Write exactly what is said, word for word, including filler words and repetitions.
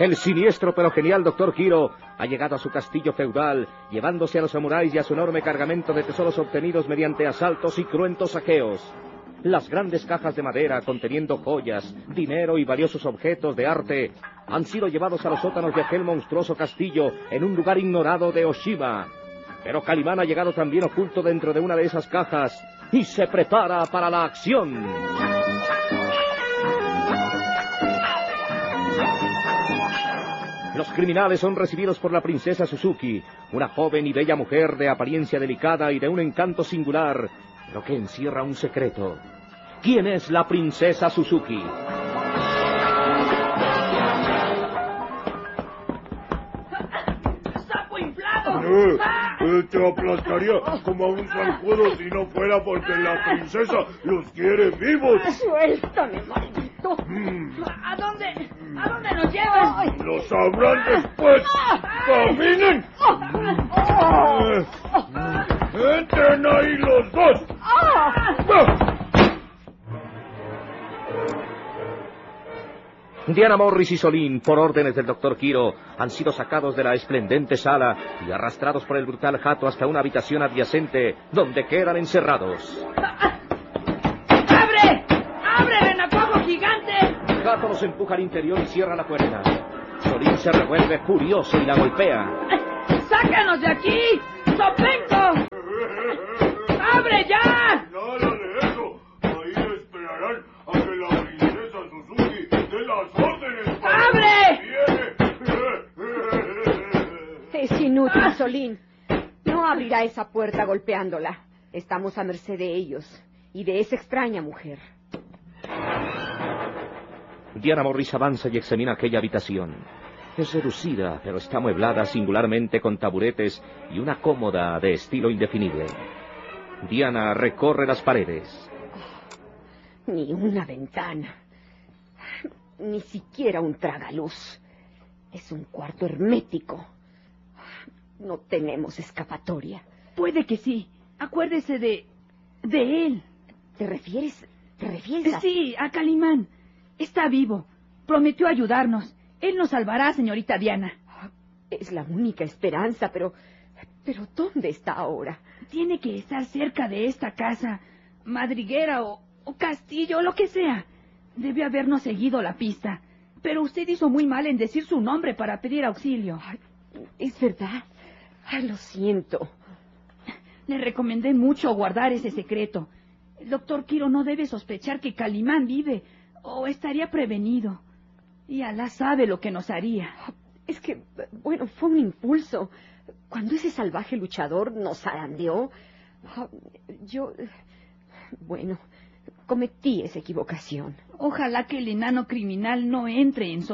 El siniestro pero genial doctor Kiro ha llegado a su castillo feudal, llevándose a los samuráis y a su enorme cargamento de tesoros obtenidos mediante asaltos y cruentos saqueos. Las grandes cajas de madera conteniendo joyas, dinero y valiosos objetos de arte han sido llevados a los sótanos de aquel monstruoso castillo en un lugar ignorado de Oshima. Pero Calimán ha llegado también oculto dentro de una de esas cajas y se prepara para la acción. Los criminales son recibidos por la princesa Suzuki, una joven y bella mujer de apariencia delicada y de un encanto singular, pero que encierra un secreto. ¿Quién es la princesa Suzuki? ¡Sapo inflado! Eh, eh, te aplastaría como a un zancudo si no fuera porque la princesa los quiere vivos. ¡Suéltame, maldito! Mm. ¿A dónde? ¿A dónde nos llevan? Lo sabrán después. ¡Caminen! Eh, ¡Entren ahí los dos! Ah. Diana Morris y Solín, por órdenes del doctor Kiro, han sido sacados de la esplendente sala y arrastrados por el brutal Hato hasta una habitación adyacente, donde quedan encerrados. ¡Abre! ¡Abre, renacuajo gigante! Hato los empuja al interior y cierra la puerta. Solín se revuelve furioso y la golpea. ¡Sácanos de aquí! ¡Sopenco! ¡Abre ya! Nada de eso. Ahí esperarán a que la princesa Suzuki dé las órdenes para ¡Abre! Es inútil, Solín. No abrirá esa puerta golpeándola. Estamos a merced de ellos y de esa extraña mujer. Diana Morris avanza y examina aquella habitación. Es reducida, pero está amueblada singularmente con taburetes y una cómoda de estilo indefinible. Diana recorre las paredes. Oh, ni una ventana. Ni siquiera un tragaluz. Es un cuarto hermético. No tenemos escapatoria. Puede que sí. Acuérdese de... de él. ¿Te refieres... te refieres a... Sí, a Calimán. Está vivo. Prometió ayudarnos. Él nos salvará, señorita Diana. Es la única esperanza, pero... ¿pero dónde está ahora? Tiene que estar cerca de esta casa, madriguera o, o castillo, o lo que sea. Debe habernos seguido la pista. Pero usted hizo muy mal en decir su nombre para pedir auxilio. Ay, es verdad. Ay, lo siento. Le recomendé mucho guardar ese secreto. El doctor Kiro no debe sospechar que Calimán vive, o estaría prevenido. Y Alá sabe lo que nos haría. Es que, bueno, fue un impulso. Cuando ese salvaje luchador nos zarandeó, yo... bueno, cometí esa equivocación. Ojalá que el enano criminal no entre en